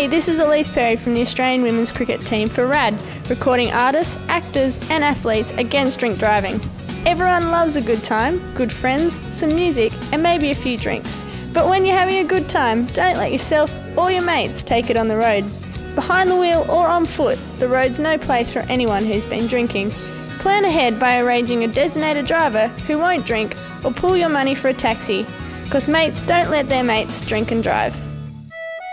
Hey, this is Elise Perry from the Australian Women's Cricket Team for RAD, recording artists, actors and athletes against drink driving. Everyone loves a good time, good friends, some music and maybe a few drinks. But when you're having a good time, don't let yourself or your mates take it on the road. Behind the wheel or on foot, the road's no place for anyone who's been drinking. Plan ahead by arranging a designated driver who won't drink or pool your money for a taxi, because mates don't let their mates drink and drive.